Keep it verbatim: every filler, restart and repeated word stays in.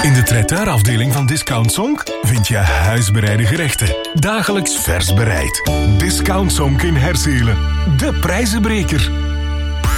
In de traiteurafdeling van Discount Zonk vind je huisbereide gerechten. Dagelijks vers bereid. Discount Zonk in Herzelen. De prijzenbreker.